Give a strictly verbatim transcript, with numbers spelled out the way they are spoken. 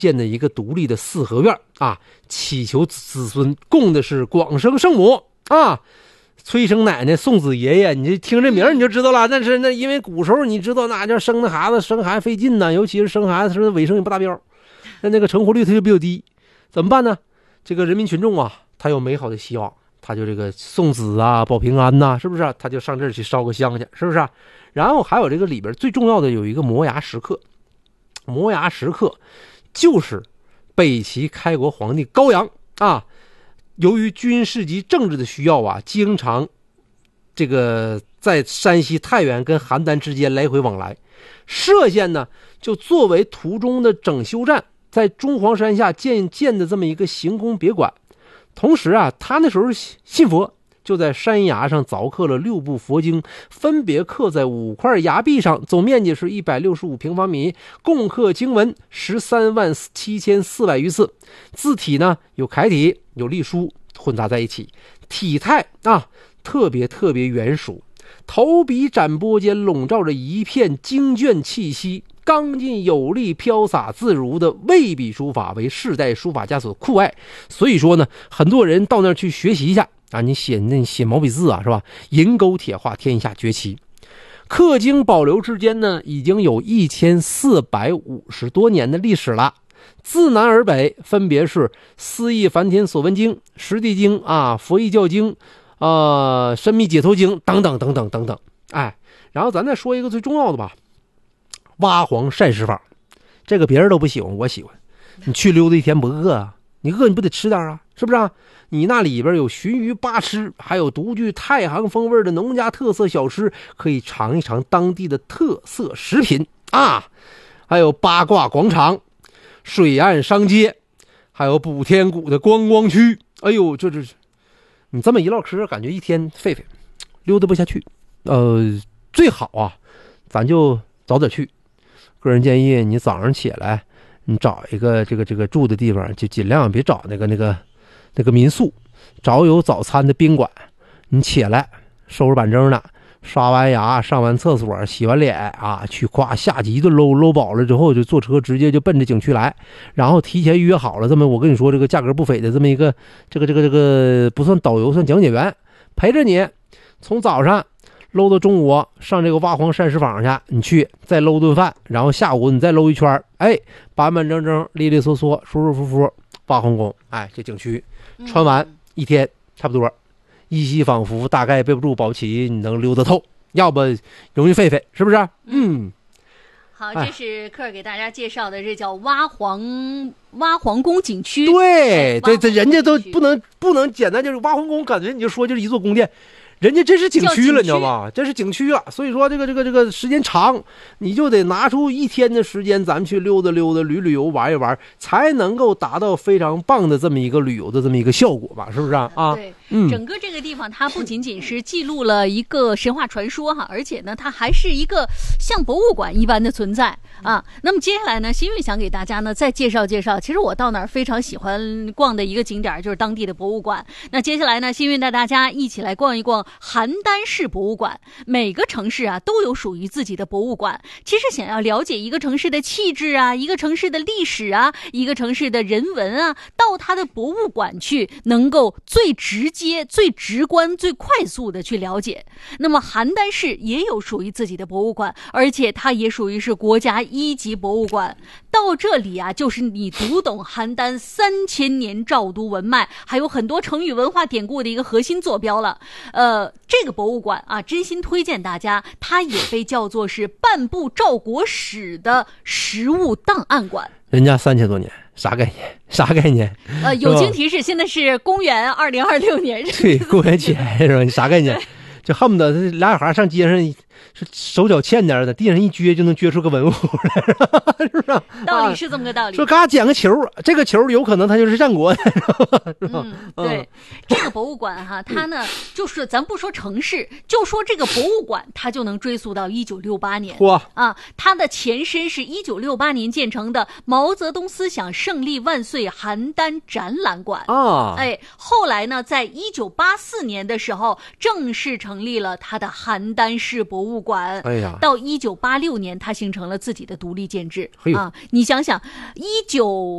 建的一个独立的四合院啊，祈求子孙供的是广生圣母啊。催生奶奶送子爷爷，你就听这名儿你就知道了。但是那因为古时候你知道那叫生的孩子生孩子费劲呢，尤其是生孩子是尾声也不达标，那那个成活率它就比较低，怎么办呢？这个人民群众啊，他有美好的希望，他就这个送子啊保平安呐、啊，是不是？他就上这儿去烧个香去，是不是？然后还有这个里边最重要的有一个摩崖石刻，摩崖石刻就是北齐开国皇帝高阳啊，由于军事及政治的需要啊，经常这个在山西太原跟邯郸之间来回往来，歙县呢就作为途中的整修站，在中黄山下建建的这么一个行宫别馆。同时啊，他那时候信佛，就在山崖上凿刻了六部佛经，分别刻在五块崖壁上，总面积是一百六十五平方米，共刻经文十三万七千四百余次。字体呢有楷体有隶书混杂在一起，体态啊特别特别圆熟，头笔展波间笼罩着一片经卷气息，刚劲有力飘洒自如的魏笔书法为世代书法家所酷爱。所以说呢，很多人到那儿去学习一下啊，你写那写毛笔字啊，是吧？银钩铁画天下绝奇。刻经保留至今呢，已经有一千四百五十多年的历史了。自南而北，分别是思义梵天所闻经、实地经啊、佛义教经、呃深密解脱经等等等等等等。哎，然后咱再说一个最重要的吧，蛙黄膳食法，这个别人都不喜欢，我喜欢。你去溜达一天不饿啊？你饿你不得吃点啊？是不是啊？你那里边有鲟鱼八吃，还有独具太行风味的农家特色小吃，可以尝一尝当地的特色食品啊。还有八卦广场、水岸商街，还有补天谷的观光区。哎呦，这这你这么一唠嗑，感觉一天废废溜达不下去。呃，最好啊，咱就早点去。个人建议，你早上起来，你找一个这个这个住的地方，就尽量别找那个那个那个民宿，找有早餐的宾馆。你起来收拾板正的，刷完牙，上完厕所，洗完脸啊，去夸下几顿搂搂饱了之后，就坐车直接就奔着景区来，然后提前预约好了这么我跟你说这个价格不菲的这么一个这个这个这个不算导游算讲解员陪着你，从早上搂到中午，上这个蛙黄膳食坊去，你去再搂顿饭，然后下午你再搂一圈，哎，板板正正利利索索舒舒服服蛙黄宫，哎，这景区穿完一天差不多依稀仿佛，大概背不住保齐你能溜达透，要不容易废废，是不是？嗯， 好，这是科尔给大家介绍的，这叫蛙黄蛙黄宫景区。 对，这这人家都不能不能简单就是蛙黄宫，感觉你就说就是一座宫殿。人家这是景区了，你知道吗？这是景区了，所以说这个这个这个时间长，你就得拿出一天的时间，咱们去溜达溜达、旅旅游、玩一玩，才能够达到非常棒的这么一个旅游的这么一个效果吧？是不是啊？啊对，嗯，整个这个地方它不仅仅是记录了一个神话传说哈，而且呢，它还是一个像博物馆一般的存在啊。那么接下来呢，新运想给大家呢再介绍介绍，其实我到那儿非常喜欢逛的一个景点就是当地的博物馆。那接下来呢，新运带大家一起来逛一逛邯郸市博物馆。每个城市啊都有属于自己的博物馆。其实想要了解一个城市的气质啊，一个城市的历史啊，一个城市的人文啊，到它的博物馆去，能够最直接、最直观、最快速的去了解。那么邯郸市也有属于自己的博物馆，而且它也属于是国家一级博物馆。到这里啊，就是你读懂邯郸三千年赵都文脉，还有很多成语文化典故的一个核心坐标了。呃，这个博物馆啊，真心推荐大家，它也被叫做是半部赵国史的实物档案馆。 人家三千多年，啥概念？啥概念？ 呃，友情提示，现在是公元二零二六年。 对，公元前是吧？你啥概念？就恨不得俩小孩上街上是手脚欠点的，地上一撅就能撅出个文物来，是不是？ 道理是这么个道理。 说嘎捡个球，这个球有可能它就是战国的，是吧？ 嗯，对，这个博物馆哈，它呢就是咱不说城市，就说这个博物馆，它就能追溯到一九六八年。 哇啊，它的前身是一九六八年建成的毛泽东思想胜利万岁邯郸展览馆啊。 哎，后来呢，在一九八四年的时候，正式成立了它的邯郸市博物物馆。 哎呀， 到一九八六年，它形成了自己的独立建制嘿啊！你想想，一九